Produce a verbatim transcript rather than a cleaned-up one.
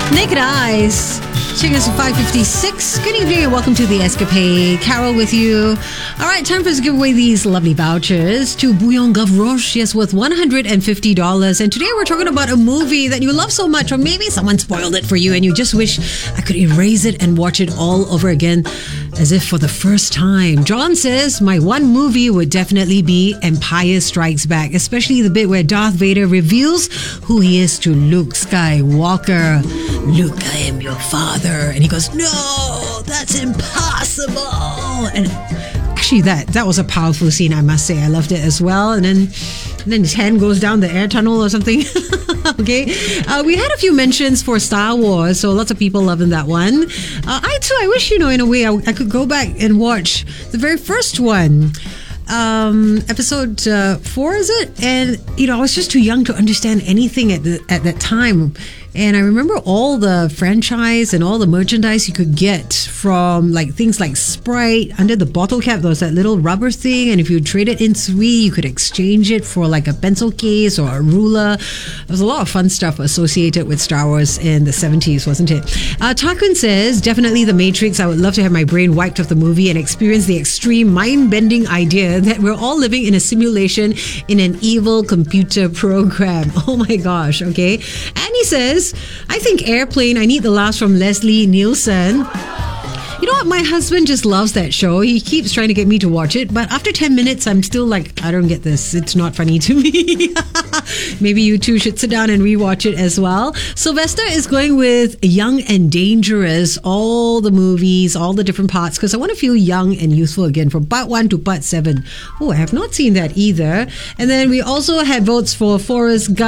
Naked Eyes. Taking us to five fifty-six. Good evening and welcome to The Escapade. Carol with you. All right, time for us to give away these lovely vouchers to Bouillon Gavroche. Yes, worth one hundred fifty dollars. And today we're talking about a movie that you love so much, or maybe someone spoiled it for you and you just wish I could erase it and watch it all over again as if for the first time. John says, my one movie would definitely be Empire Strikes Back, especially the bit where Darth Vader reveals who he is to Luke Skywalker. Luke, I am your father. And he goes, no, that's impossible. And actually, that that was a powerful scene, I must say. I loved it as well. And then, and then his hand goes down the air tunnel or something. Okay. Uh, we had a few mentions for Star Wars, so lots of people loving that one. Uh, I too, I wish, you know, in a way, I, I could go back and watch the very first one. Um, episode uh, four, is it? And, you know, I was just too young to understand anything at the, at that time. And I remember all the franchise and all the merchandise you could get from like things like Sprite. Under the bottle cap, there was that little rubber thing. And if you trade it in three, you could exchange it for like a pencil case or a ruler. There was a lot of fun stuff associated with Star Wars in the seventies, wasn't it? Uh, Takun says, definitely The Matrix. I would love to have my brain wiped off the movie and experience the extreme mind-bending idea that we're all living in a simulation in an evil computer program. Oh my gosh, okay. And he says, I think Airplane, I need the laughs from Leslie Nielsen. You know what? My husband just loves that show. He keeps trying to get me to watch it, but after ten minutes, I'm still like, I don't get this. It's not funny to me. Maybe you two should sit down and rewatch it as well. Sylvester is going with Young and Dangerous, all the movies, all the different parts, because I want to feel young and youthful again from part one to part seven. Oh, I have not seen that either. And then we also had votes for Forrest Gump.